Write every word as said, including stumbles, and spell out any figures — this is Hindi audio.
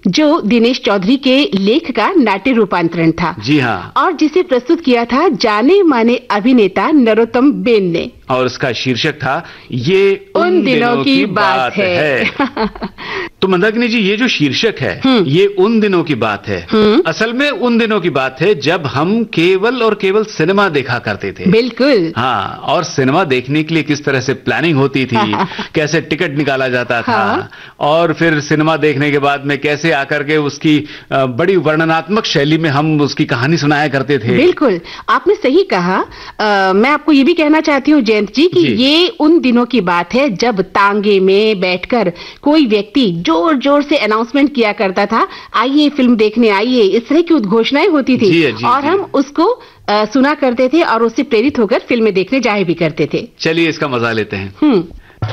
जो दिनेश चौधरी के लेख का नाट्य रूपांतरण था। जी हाँ। और जिसे प्रस्तुत किया था जाने माने अभिनेता नरोत्तम बेन ने। और उसका शीर्षक था ये उन, उन दिनों, दिनों की, की बात, बात है, है। तो मंदाकिनी जी, ये जो शीर्षक है ये उन दिनों की बात है, असल में उन दिनों की बात है जब हम केवल और केवल सिनेमा देखा करते थे। बिल्कुल। हाँ, और सिनेमा देखने के लिए किस तरह से प्लानिंग होती थी, कैसे टिकट निकाला जाता था, हाँ। और फिर सिनेमा देखने के बाद में कैसे आकर के उसकी बड़ी वर्णनात्मक शैली में हम उसकी कहानी सुनाया करते थे। बिल्कुल, आपने सही कहा। आ, मैं आपको ये भी कहना चाहती हूँ जयंत जी कि जी। ये उन दिनों की बात है जब तांगे में बैठकर कोई व्यक्ति जोर जोर से अनाउंसमेंट किया करता था, आइए फिल्म देखने आइए, इस तरह की उद्घोषणाएं होती थी। जी, जी, और जी। हम उसको आ, सुना करते थे और उससे प्रेरित होकर फिल्में देखने जाया भी करते थे। चलिए इसका मजा लेते हैं। हम्म